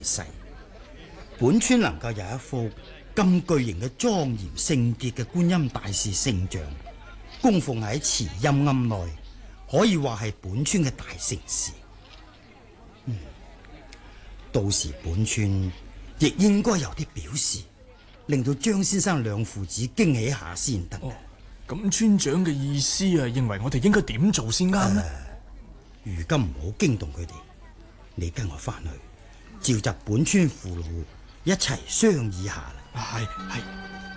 世。本村能夠有一幅咁巨型嘅莊嚴聖潔嘅觀音大士聖像，供奉喺慈陰庵內，可以話係本村嘅大盛事。到時本村亦應該有啲表示，令到張先生兩父子驚喜下先得。 咁村長嘅意思認為我哋應該點做先啱呢？ 如今唔好驚動佢哋，你跟我翻去召集本村父老一齊商議下啦。 係。